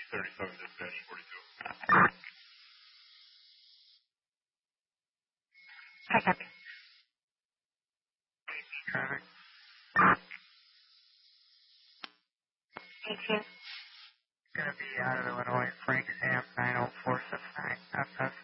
Hi, Captain. Traffic. 18. Gonna be out of Illinois, Frank Sam 90469, FF